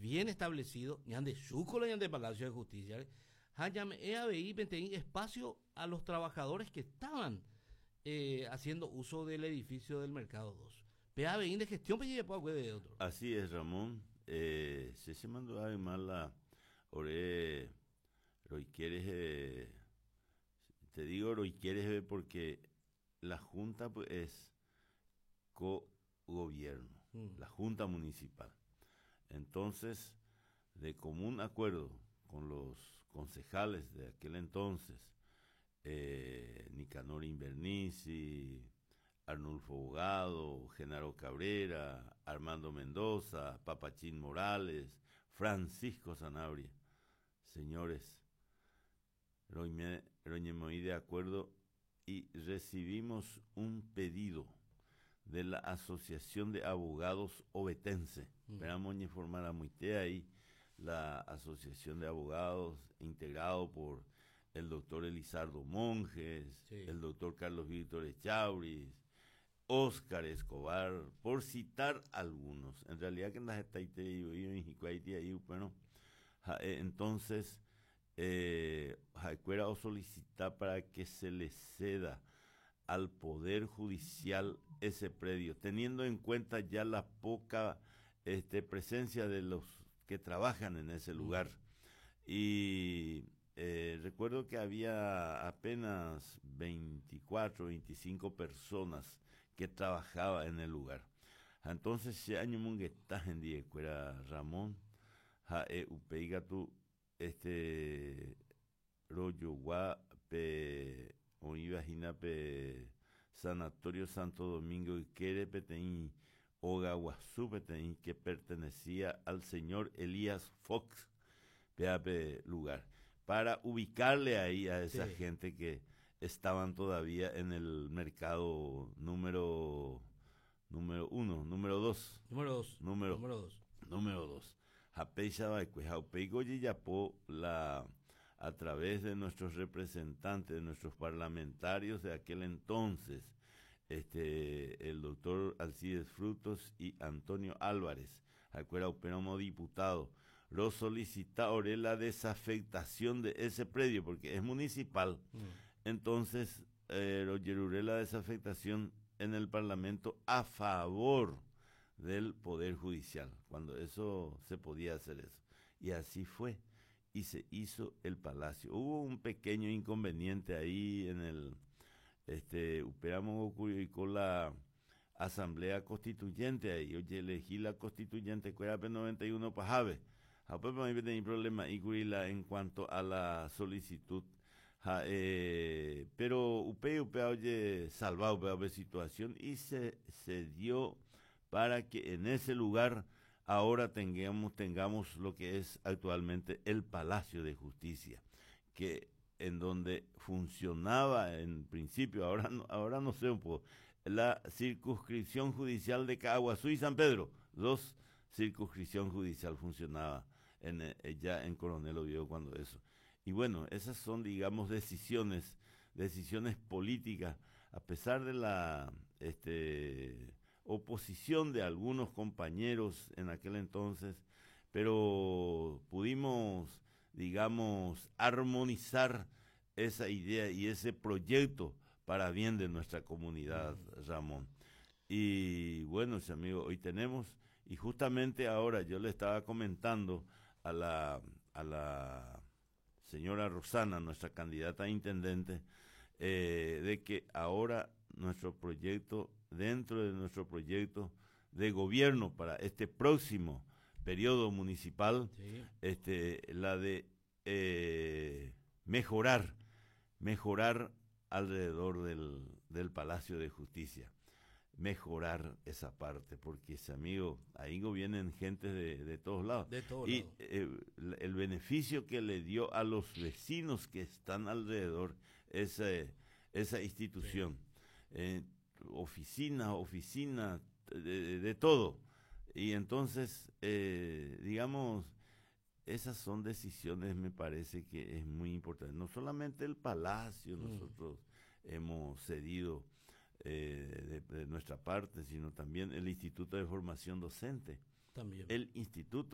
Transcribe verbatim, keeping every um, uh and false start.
bien establecido, ñan de Chúcolo, ñan de Palacio de Justicia, hayam E A B I Penteín espacio a los trabajadores que estaban eh, haciendo uso del edificio del Mercado dos. P A B I de gestión, pues, de otro. Así es, Ramón. Eh, se se mandó además la ore, lo quieres, eh, te digo lo quieres porque la Junta pues, es co-gobierno, mm. la Junta Municipal. Entonces, de común acuerdo con los concejales de aquel entonces, eh, Nicanor Invernici, Arnulfo Bogado, Genaro Cabrera, Armando Mendoza, Papachín Morales, Francisco Sanabria. Señores, roñemoí de acuerdo y recibimos un pedido de la Asociación de Abogados Ovetense. Esperamos mm. informar a Muité ahí, la Asociación de Abogados, integrado por el doctor Elizardo Monjes, sí. el doctor Carlos Víctor Echauris, Óscar Escobar, por citar algunos. En realidad que en las bueno, entonces, eh, Jacuera o solicitar para que se le ceda al Poder Judicial ese predio, teniendo en cuenta ya la poca este, presencia de los que trabajan en ese lugar. Y eh, recuerdo que había apenas veinticuatro, veinticinco personas que trabajaban en el lugar. Entonces, ese año munguetaje en Diecuera Ramón, ja, e upeiga tu este rollo guape o imagina pe Sanatorio Santo Domingo y Quere Peteín Ogaguazú Peteín, que pertenecía al señor Elías Fox, peape lugar, para ubicarle ahí a esa sí. gente que estaban todavía en el mercado número número uno, número dos, número dos, número, número dos, número dos. la a través de nuestros representantes, de nuestros parlamentarios de aquel entonces, este, el doctor Alcides Frutos y Antonio Álvarez, acuerda operamos diputado, lo solicita la desafectación de ese predio, porque es municipal. Mm. Entonces, eh, lo yeruré la desafectación en el Parlamento a favor del Poder Judicial, cuando eso se podía hacer eso. Y así fue. Y se hizo el palacio. Hubo un pequeño inconveniente ahí en el, este, operamos y con la asamblea constituyente ahí, oye, elegí la constituyente, que era P noventa y uno para Jave. Después para mí tenía problema y en cuanto a la solicitud. Ja, eh, pero upe, upe, oye, salvado, upe, situación y se, se dio para que en ese lugar ahora tengamos, tengamos lo que es actualmente el Palacio de Justicia, que en donde funcionaba en principio, ahora no, ahora no sé un poco, la circunscripción judicial de Caguazú y San Pedro, dos circunscripción judicial funcionaba en, eh, ya en Coronel Oviedo cuando eso. Y bueno, esas son, digamos, decisiones, decisiones políticas, a pesar de la este, oposición de algunos compañeros en aquel entonces, pero pudimos, digamos, armonizar esa idea y ese proyecto para bien de nuestra comunidad, Ramón. Y bueno, amigo, hoy tenemos, y justamente ahora yo le estaba comentando a la, a la señora Rosana, nuestra candidata a intendente, eh, de que ahora nuestro proyecto, dentro de nuestro proyecto de gobierno para este próximo periodo municipal, sí. este, la de eh, mejorar, mejorar alrededor del, del Palacio de Justicia, mejorar esa parte, porque ese amigo, ahí vienen gente de, de todos lados. De todos y lados. Eh, el beneficio que le dio a los vecinos que están alrededor esa, esa institución, sí. eh, oficina, oficina, de, de todo. Y entonces, eh, digamos, esas son decisiones, me parece que es muy importante. No solamente el palacio, mm. nosotros hemos cedido eh, de, de nuestra parte, sino también el Instituto de Formación Docente. También. El Instituto